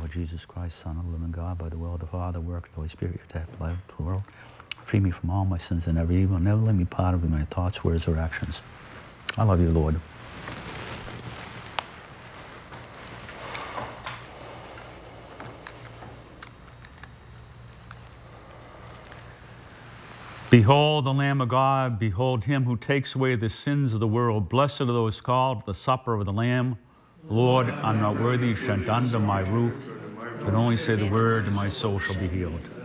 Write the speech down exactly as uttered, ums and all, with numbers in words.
Lord Jesus Christ, Son of the living God, by the will of the Father, work of the Holy Spirit, your death, life to the world. Free me from all my sins and every evil. Never let me part of my thoughts, words, or actions. I love you, Lord. Behold the Lamb of God, behold him who takes away the sins of the world. Blessed are those called to the supper of the Lamb. Lord, I'm not worthy you should enter under my roof, but only say the word and my soul shall be healed.